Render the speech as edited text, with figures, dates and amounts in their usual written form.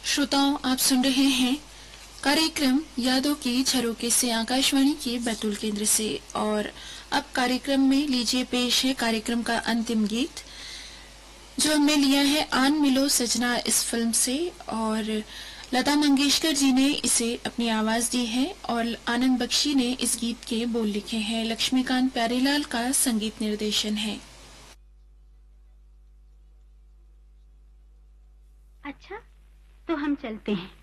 श्रोताओं, आप सुन रहे हैं कार्यक्रम यादों की झरोखे से आकाशवाणी के बैतूल केंद्र से। और अब कार्यक्रम में लीजिए पेश है कार्यक्रम का अंतिम गीत, जो हमने लिया है आन मिलो सजना इस फिल्म से। और लता मंगेशकर जी ने इसे अपनी आवाज दी है और आनंद बख्शी ने इस गीत के बोल लिखे हैं। लक्ष्मीकांत प्यारेलाल का संगीत निर्देशन है। अच्छा, तो हम चलते हैं।